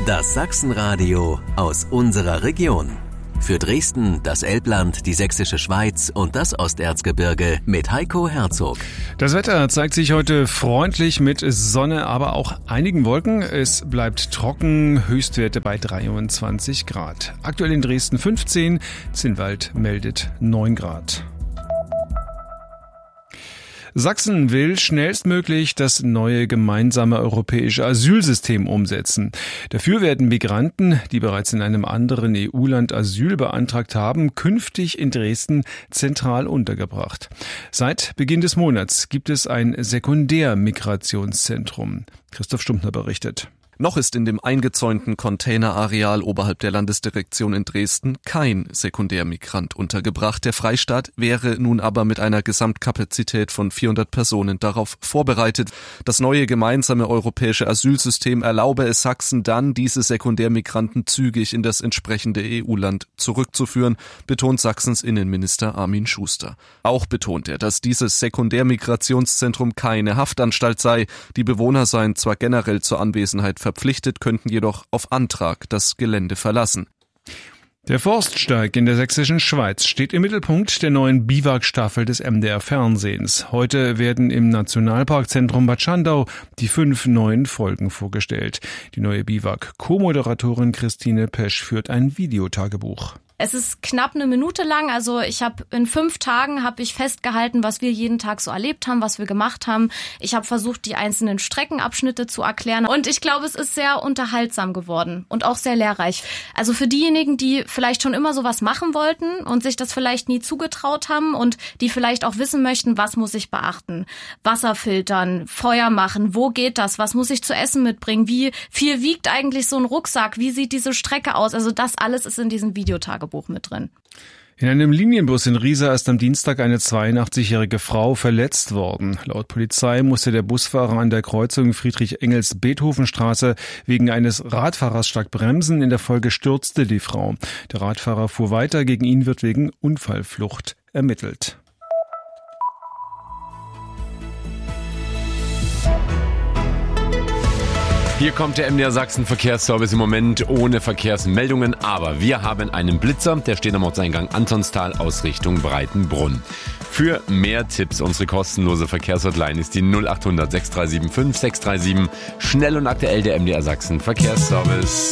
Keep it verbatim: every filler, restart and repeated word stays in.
Das Sachsenradio aus unserer Region. Für Dresden, das Elbland, die Sächsische Schweiz und das Osterzgebirge mit Heiko Herzog. Das Wetter zeigt sich heute freundlich mit Sonne, aber auch einigen Wolken. Es bleibt trocken, Höchstwerte bei dreiundzwanzig Grad. Aktuell in Dresden fünfzehn, Zinnwald meldet neun Grad. Sachsen will schnellstmöglich das neue gemeinsame europäische Asylsystem umsetzen. Dafür werden Migranten, die bereits in einem anderen E U-Land Asyl beantragt haben, künftig in Dresden zentral untergebracht. Seit Beginn des Monats gibt es ein Sekundärmigrationszentrum. Christoph Stumptner berichtet. Noch ist in dem eingezäunten Containerareal oberhalb der Landesdirektion in Dresden kein Sekundärmigrant untergebracht. Der Freistaat wäre nun aber mit einer Gesamtkapazität von vierhundert Personen darauf vorbereitet. Das neue gemeinsame europäische Asylsystem erlaube es Sachsen dann, diese Sekundärmigranten zügig in das entsprechende E U-Land zurückzuführen, betont Sachsens Innenminister Armin Schuster. Auch betont er, dass dieses Sekundärmigrationszentrum keine Haftanstalt sei. Die Bewohner seien zwar generell zur Anwesenheit verpflichtet, könnten jedoch auf Antrag das Gelände verlassen. Der Forststeig in der Sächsischen Schweiz steht im Mittelpunkt der neuen Biwak-Staffel des M D R-Fernsehens. Heute werden im Nationalparkzentrum Bad Schandau die fünf neuen Folgen vorgestellt. Die neue Biwak-Co-Moderatorin Christine Pesch führt ein Videotagebuch. Es ist knapp eine Minute lang, also ich habe in fünf Tagen habe ich festgehalten, was wir jeden Tag so erlebt haben, was wir gemacht haben. Ich habe versucht, die einzelnen Streckenabschnitte zu erklären und ich glaube, es ist sehr unterhaltsam geworden und auch sehr lehrreich. Also für diejenigen, die vielleicht schon immer sowas machen wollten und sich das vielleicht nie zugetraut haben und die vielleicht auch wissen möchten, was muss ich beachten? Wasser filtern, Feuer machen, wo geht das? Was muss ich zu essen mitbringen? Wie viel wiegt eigentlich so ein Rucksack? Wie sieht diese Strecke aus? Also das alles ist in diesem Videotagebuch mit drin. In einem Linienbus in Riesa ist am Dienstag eine zweiundachtzig-jährige Frau verletzt worden. Laut Polizei musste der Busfahrer an der Kreuzung Friedrich-Engels-Beethoven-Straße wegen eines Radfahrers stark bremsen. In der Folge stürzte die Frau. Der Radfahrer fuhr weiter. Gegen ihn wird wegen Unfallflucht ermittelt. Hier kommt der M D R Sachsen Verkehrsservice im Moment ohne Verkehrsmeldungen, aber wir haben einen Blitzer, der steht am Ortseingang Antonstal aus Richtung Breitenbrunn. Für mehr Tipps, unsere kostenlose Verkehrshotline ist die null acht hundert sechs drei sieben fünf sechs drei sieben. Schnell und aktuell der M D R Sachsen Verkehrsservice.